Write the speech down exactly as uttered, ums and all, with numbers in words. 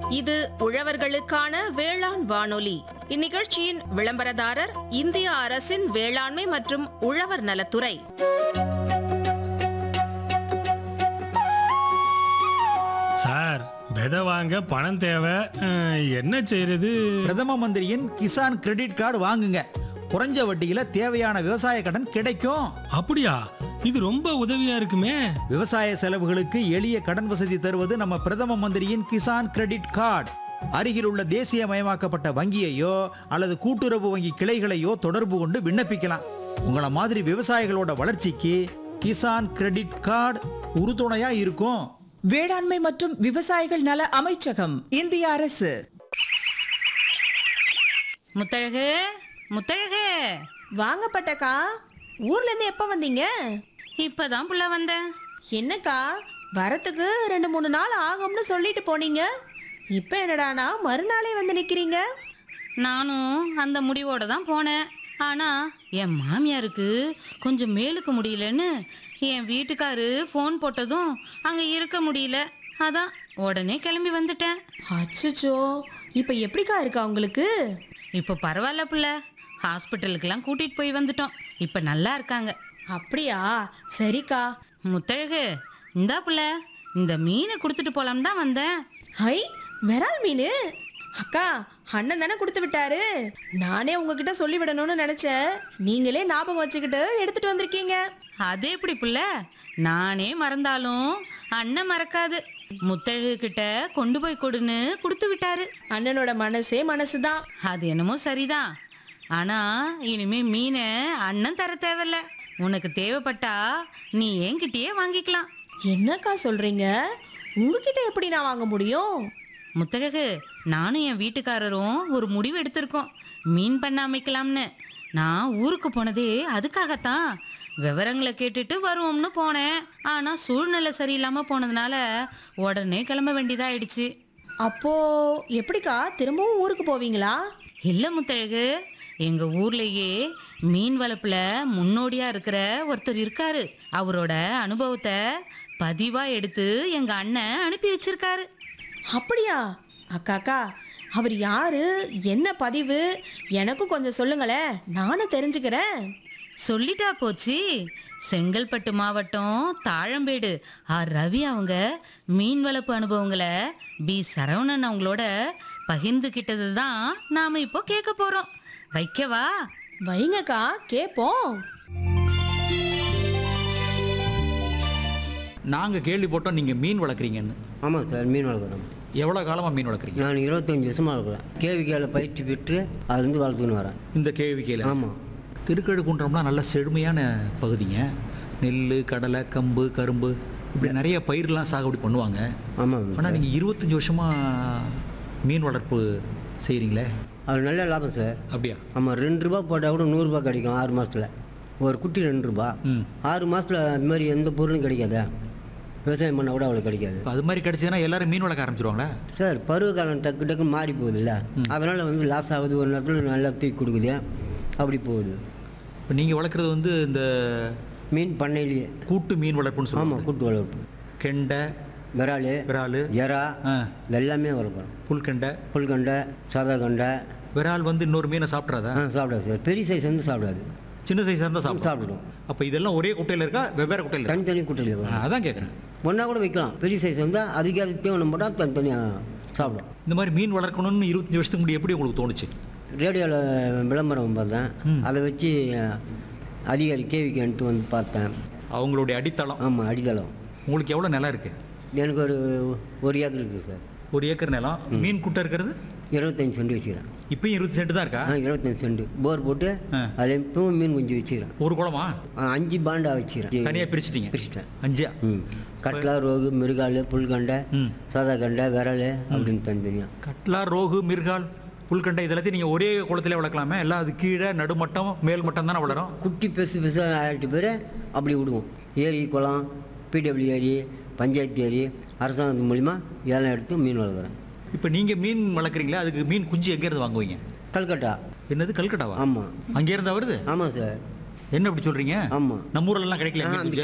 இது உழவர்களுக்கான வேளாண் வானொலி. இந்நிகழ்ச்சியின் விளம்பரதாரர் இந்திய அரசின் வேளாண்மை மற்றும் உழவர் நலத்துறை. சார், விதை வாங்க பணம் தேவை, அஹ், என்ன செய்யறது? பிரதம மந்திரியின் கிசான் கிரெடிட் கார்டு வாங்குங்க. குறைஞ்ச வட்டியில தேவையான விவசாய கடன் கிடைக்கும். அப்படியா? இது ரொம்ப உதவியா இருக்குமே. விவசாய செலவுகளுக்கு எளிய கடன் வசதி தருவது நம்ம பிரதம மந்திரியின் கிசான் கிரெடிட் கார்டு. அருகில் உள்ள தேசியமயமாக்கப்பட்ட வங்கியையோ அல்லது கூட்டுறவு வங்கி கிளைகளையோ தொடர்பு கொண்டு விண்ணப்பிக்கலாம். உங்களை மாதிரி விவசாயிகளோட வளர்ச்சிக்கு கிசான் கிரெடிட் கார்டு உறுதுணையா இருக்கும். வேளாண்மை மற்றும் விவசாயிகள் நல அமைச்சகம், இந்திய அரசு. முத்தழகு, முத்தழகு, வாங்க பட்டக்கா. ஊர்ல இருந்து எப்ப வந்தீங்க? இப்பதான் புள்ள வந்தேன். என்னக்கா, வரத்துக்கு ரெண்டு மூணு நாள் ஆகும்னு சொல்லிட்டு போனீங்க. இப்ப என்னடானா மறுநாளே வந்து நிக்கிறீங்க. நானும் அந்த முடிவோட தான் போனேன். ஆனா என் மாமியாருக்கு கொஞ்சம் மேலுக்கு முடியலன்னு என் வீட்டுக்காரு ஃபோன் போட்டதும் அங்க இருக்க முடியல. அதான் உடனே கிளம்பி வந்துட்டேன். அச்சச்சோ, இப்ப எப்படிக்கா இருக்கா உங்களுக்கு? இப்போ பரவாயில்ல புள்ள, ஹாஸ்பிட்டலுக்கெல்லாம் கூட்டிட்டு போய் வந்துட்டோம். இப்ப நல்லா இருக்காங்க. அப்படியா? சரிக்கா. முத்தழகு, இந்தா புள்ள, இந்த மீனை கொடுத்துட்டு போலாம் தான் வந்தேன். ஹை, விரால் மீன். அக்கா, அண்ணன் தானே கொடுத்து விட்டாரு. நானே உங்ககிட்ட சொல்லி விடணும்னு நினைச்சேன். நீங்களே ஞாபகம் வச்சுக்கிட்டு எடுத்துட்டு வந்திருக்கீங்க. அது எப்படி புள்ள? நானே மறந்தாலும் அண்ணன் மறக்காது. முத்தழகு கிட்ட கொண்டு போய் கொடுன்னு கொடுத்து விட்டாரு. அண்ணனோட மனசே மனசுதான். அது என்னமோ சரிதான். ஆனா இனிமே மீனை அண்ணன் தர தேவையில்ல. உனக்கு தேவைப்பட்டா நீ என்கிட்டயே வாங்கிக்கலாம். என்னக்கா சொல்றீங்க? உங்ககிட்ட எப்படி நான் வாங்க முடியும்? முத்தழகு, நானும் என் வீட்டுக்காரரும் ஒரு முடிவு எடுத்திருக்கோம். மீன் பண்ண அமைக்கலாம்னு. நான் ஊருக்கு போனதே அதுக்காகத்தான். விவரங்களை கேட்டுட்டு வருவோம்னு போனேன். ஆனா சூழ்நிலை சரியில்லாம போனதுனால உடனே கிளம்ப வேண்டியதாயிடுச்சு. அப்போ எப்படிக்கா திரும்பவும் ஊருக்கு போவீங்களா? இல்ல முத்தழகு, எங்க ஊர்லயே மீன் வளர்ப்புல முன்னோடியா இருக்கிற ஒருத்தர் இருக்காரு. அவரோட அனுபவத்தை பதிவா எடுத்து எங்க அண்ணன் அனுப்பி வச்சிருக்காரு. அப்படியா? அக்காக்கா, அவர் யாரு, என்ன பதிவு, எனக்கும் கொஞ்சம் சொல்லுங்களேன், நானும் தெரிஞ்சுக்கிறேன். சொல்லிட்டா போச்சு. செங்கல்பட்டு மாவட்டம் தாழம்பேடு ஆர் ரவி அவங்க மீன் வளர்ப்பு அனுபவங்களை பி சரவணன் அவங்களோட பகிர்ந்துகிட்டது தான் நாம இப்போ கேட்க போறோம். வைக்கவா? வைங்கக்கா, கேட்போம். நாங்க கேள்விப்பட்டோம் நீங்க மீன் வளர்க்குறீங்கன்னு. ஆமாம் சார், மீன் வளர்க்குறோம். எவ்வளோ காலமா மீன் வளர்க்குறீங்க? நான் இருபத்தஞ்சி வருஷமாக வளர்க்குறேன். கேவிக்கையில் பயிற்சி பெற்று அதுலேருந்து வளர்த்துன்னு வரேன். இந்த கேவிக்கையில்? ஆமாம். திருக்கழுக்குன்றம்லாம் நல்ல செழுமையான பகுதிங்க. நெல், கடலை, கம்பு, கரும்பு இப்படி நிறைய பயிரெலாம் சாகுபடி பண்ணுவாங்க. ஆமாம். ஆனால் நீங்கள் இருபத்தஞ்சி வருஷமாக மீன் வளர்ப்பு செய்கிறீங்களே, அது நல்ல லாபம் சார். அப்படியா? ஆமாம், ரெண்டு ரூபா போட்டால் கூட நூறுரூபா கிடைக்கும் ஆறு மாதத்தில். ஒரு குட்டி ரெண்டு ரூபா. ம். ஆறு மாதத்தில் அது மாதிரி எந்த பொருளும் கிடைக்காதா? விவசாயம் பண்ணால் கூட அவ்வளோ கிடைக்காது. அது மாதிரி கிடைச்சதுன்னா எல்லாரும் மீன் வளர்க்க ஆரம்பிச்சிருவாங்களா? சார், பருவ காலம் டக்கு டக்குன்னு மாறி போகுதுல்ல, அதனால் வந்து லாஸ் ஆகுது. ஒரு நேரத்தில் நல்லா தூக்கி கொடுக்குது, அப்படி போகுது. இப்போ நீங்கள் வளர்க்குறது வந்து இந்த மீன் பண்ணையிலேயே கூட்டு மீன் வளர்ப்புன்னு சொல்லுவாங்க. ஆமாம், கூட்டு வளர்ப்பு. கெண்டை, விரால், விரால், எறா ஆ, எல்லாமே வளர்க்குறோம். புல்கெண்டை. புல்கண்டை, சாதா கண்டை. விரால் வந்து இன்னொரு மீனை சாப்பிட்றாதா? ஆ, சாப்பிடாது சார். பெரிய சைஸ் வந்து சாப்பிடாது, சின்ன சைஸாக இருந்தால் சாப்பிடும். சாப்பிடுவோம். அப்போ இதெல்லாம் ஒரே குட்டையில் இருக்கா, வெவ்வேறு குட்டையில் இருக்கா? தனித்தனி குட்டையில் ஆ, அதான் கேட்குறேன். ஒன்றா கூட வைக்கலாம். பெரிய சைஸ் வந்தால் அதுக்கு அது தேவனம் போட்டால் தனித்தனியாக சாப்பிடும். இந்த மாதிரி மீன் வளர்க்கணும்னு இருபத்தஞ்சி வருஷத்துக்கு முன்னாடி எப்படி உங்களுக்கு தோணுச்சு? ரேடியோவில் விளம்பரம் பார்த்தேன். அதை வச்சு அதிகாரி கேவிக்கன்ட்டு வந்து பார்த்தேன். அவங்களுடைய அடித்தளம். ஆமாம், அடித்தளம். உங்களுக்கு எவ்வளோ நிலம் இருக்குது? எனக்கு ஒரு ஒரு ஏக்கர் இருக்குது சார். ஒரு ஏக்கர் நிலம். மீன் குட்டை இருக்கிறது இருபத்தஞ்சி சென்ட் வச்சுக்கிறேன். இப்பயும் இருபது சென்ட் தான் இருக்கா? ஆ, இருபத்தஞ்சி சென்ட் போர் போட்டு ஆ. அதில் இப்பவும் மீன் குஞ்சு வச்சுக்கிறேன். ஒரு குளமா? ஆ, அஞ்சு பாண்டா வச்சுக்கிறேன். தனியாக பிரிச்சுட்டீங்க? பிரிச்சுட்டேன். அஞ்சா? ம். கட்லா, ரோகு, மிருகால், புல்கண்டை, ம். சாதா கண்டை, விரல் அப்படின்னு தனித்தனியாக. கட்லா, ரோகு, மிர்கால், புல்கண்டை இதெல்லாத்தையும் நீங்கள் ஒரே குளத்திலே வளர்க்கலாமே? எல்லாம் அது கீழே நடுமட்டம் மேல் மட்டம் தானே வளரும்? குட்டி பெருசு பெருசாக ஆயிரத்து பேர் அப்படி விடுவோம். ஏரி, குளம், பிடபிள்யூ ஏரி, பஞ்சாயத்து ஏரி, அரசாங்கத்து மூலிமா இதெல்லாம் எடுத்து மீன் வளர்க்குறேன். இப்போ நீங்கள் மீன் வளர்க்குறீங்களா, அதுக்கு மீன் குஞ்சு எங்கேருந்து வாங்குவீங்க? கல்கட்டா. என்னது, கல்கட்டாவா? ஆமாம். அங்கேருந்து வருது? ஆமாம் சார். என்ன அப்படி சொல்கிறீங்க? ஆமாம். நம்ம ஊர்லலாம் கிடைக்கல மீன் குஞ்சு?